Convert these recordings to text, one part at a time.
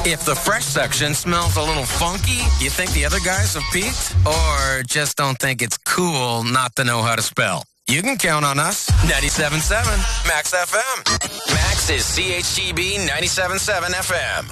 If the fresh section smells a little funky, you think the other guys have peaked? Or just don't think it's cool not to know how to spell? You can count on us. 97.7 Max FM. Max is CHGB 97.7 FM.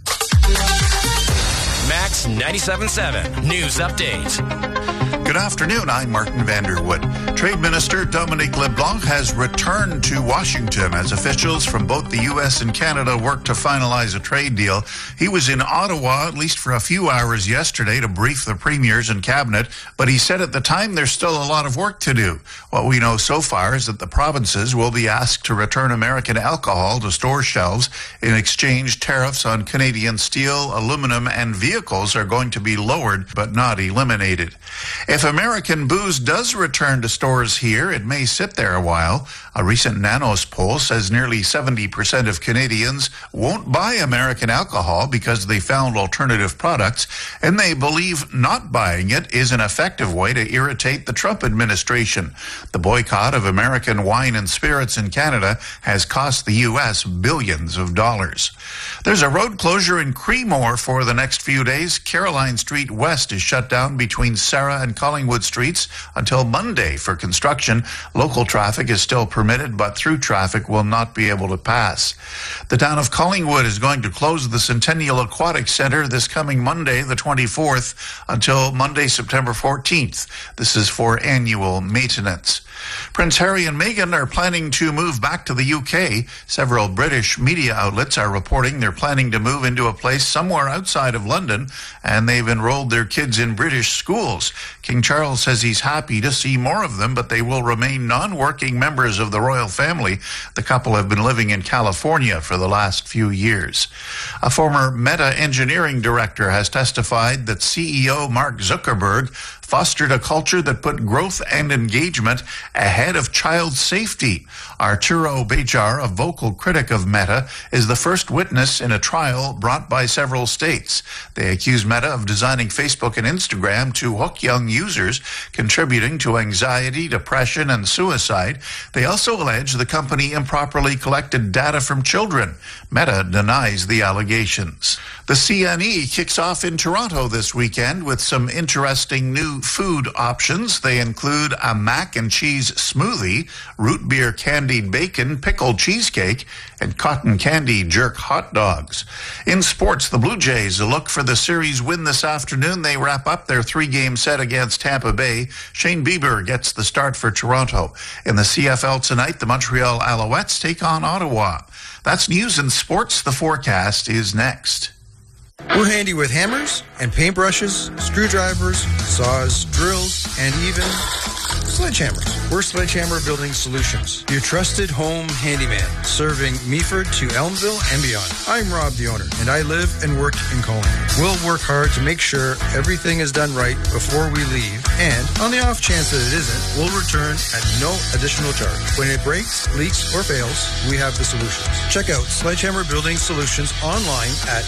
Max 97.7 News Update. Good afternoon, I'm Martin Vanderwood. Trade Minister Dominic LeBlanc has returned to Washington as officials from both the U.S. and Canada work to finalize a trade deal. He was in Ottawa, at least for a few hours yesterday, to brief the premiers and cabinet, but he said at the time there's still a lot of work to do. What we know so far is that the provinces will be asked to return American alcohol to store shelves. In exchange, tariffs on Canadian steel, aluminum, and vehicles are going to be lowered, but not eliminated. If American booze does return to stores here, it may sit there a while. A recent Nanos poll says nearly 70% of Canadians won't buy American alcohol because they found alternative products, and they believe not buying it is an effective way to irritate the Trump administration. The boycott of American wine and spirits in Canada has cost the U.S. billions of dollars. There's a road closure in Creemore for the next few days. Caroline Street West is shut down between Sarah and Collingwood Streets until Monday for construction. Local traffic is still permitted, but through traffic will not be able to pass. The town of Collingwood is going to close the Centennial Aquatic Center this coming Monday, the 24th, until Monday, September 14th. This is for annual maintenance. Prince Harry and Meghan are planning to move back to the UK. Several British media outlets are reporting they're planning to move into a place somewhere outside of London, and they've enrolled their kids in British schools. King Charles says he's happy to see more of them, but they will remain non-working members of the royal family. The couple have been living in California for the last few years. A former Meta engineering director has testified that CEO Mark Zuckerberg fostered a culture that put growth and engagement ahead of child safety. Arturo Bejar, a vocal critic of Meta, is the first witness in a trial brought by several states. They accuse Meta of designing Facebook and Instagram to hook young users, contributing to anxiety, depression, and suicide. They also allege the company improperly collected data from children. Meta denies the allegations. The CNE kicks off in Toronto this weekend with some interesting new food options. They include a mac and cheese smoothie, root beer candied bacon, pickled cheesecake, and cotton candy jerk hot dogs. In sports, the Blue Jays look for the series win this afternoon. They wrap up their 3-game set against Tampa Bay. Shane Bieber gets the start for Toronto. In the CFL tonight, the Montreal Alouettes take on Ottawa. That's news and sports. The forecast is next. We're handy with hammers and paintbrushes, screwdrivers, saws, drills, and even sledgehammers. We're Sledgehammer Building Solutions, your trusted home handyman, serving Meaford to Elmville and beyond. I'm Rob, the owner, and I live and work in Collingwood. We'll work hard to make sure everything is done right before we leave, and on the off chance that it isn't, we'll return at no additional charge. When it breaks, leaks, or fails, we have the solutions. Check out Sledgehammer Building Solutions online at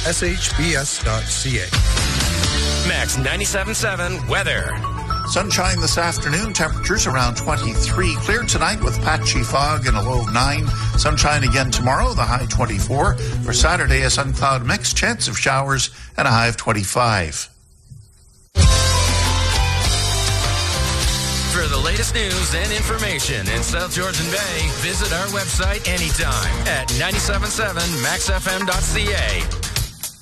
shbs.ca. Max 97.7 weather. Sunshine this afternoon, temperatures around 23. Clear tonight with patchy fog and a low of 9. Sunshine again tomorrow, the high 24. For Saturday, a sun-cloud mix, chance of showers, and a high of 25. For the latest news and information in South Georgian Bay, visit our website anytime at 97.7maxfm.ca.